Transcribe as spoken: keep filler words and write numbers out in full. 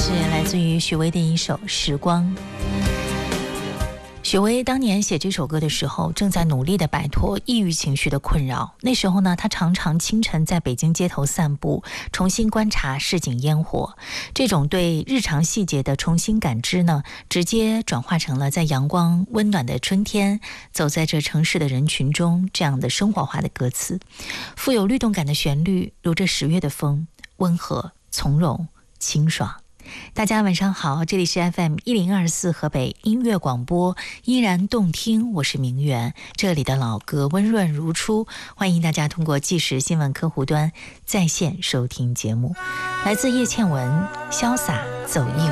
是来自于许巍的一首《时光》。许巍当年写这首歌的时候，正在努力地摆脱抑郁情绪的困扰。那时候呢，他常常清晨在北京街头散步，重新观察市井烟火。这种对日常细节的重新感知呢，直接转化成了在阳光温暖的春天，走在这城市的人群中这样的生活化的歌词。富有律动感的旋律，如着十月的风，温和、从容、清爽。大家晚上好，这里是 F M 一零二四河北音乐广播，依然动听，我是明媛，这里的老歌温润如初，欢迎大家通过即时新闻客户端在线收听节目。来自叶倩文，潇洒走一